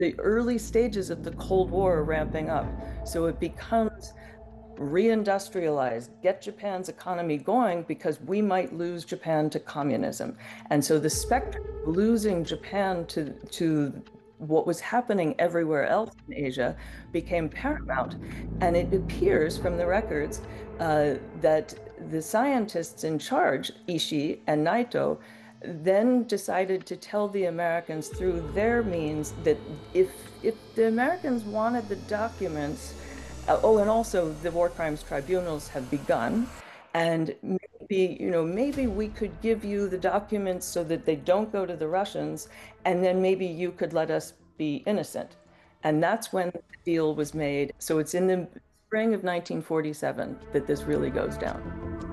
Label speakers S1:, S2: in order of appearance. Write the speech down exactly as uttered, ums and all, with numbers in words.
S1: the early stages of the Cold War are ramping up. So it becomes reindustrialized, get Japan's economy going because we might lose Japan to communism. And so the specter of losing Japan to, to what was happening everywhere else in Asia became paramount. And it appears from the records uh, that the scientists in charge, Ishii and Naito, then decided to tell the Americans through their means that if if the Americans wanted the documents, uh, oh, and also the war crimes tribunals have begun, and maybe, you know, maybe we could give you the documents so that they don't go to the Russians, and then maybe you could let us be innocent. And that's when the deal was made. So it's in the spring of nineteen forty-seven that this really goes down.